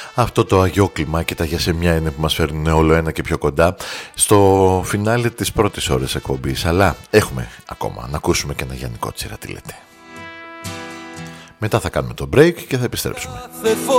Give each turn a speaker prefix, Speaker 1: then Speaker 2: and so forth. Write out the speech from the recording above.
Speaker 1: Αυτό το αγιόκλιμα και τα γιασεμιά είναι που μας φέρνουν όλο ένα και πιο κοντά στο φινάλε της πρώτης ώρας εκπομπής. Αλλά έχουμε ακόμα να ακούσουμε και ένα Γιάννη Κότσιρα, τι λέτε. Μετά θα κάνουμε το break και θα επιστρέψουμε.